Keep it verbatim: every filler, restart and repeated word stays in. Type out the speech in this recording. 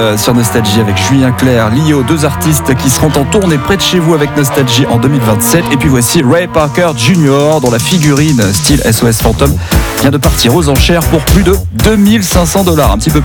Euh, sur Nostalgie avec Julien Clerc, Lio, deux artistes qui seront en tournée près de chez vous avec Nostalgie en deux mille vingt-sept. Et puis voici Ray Parker Junior dont la figurine style S O S Phantom vient de partir aux enchères pour plus de deux mille cinq cents dollars, un petit peu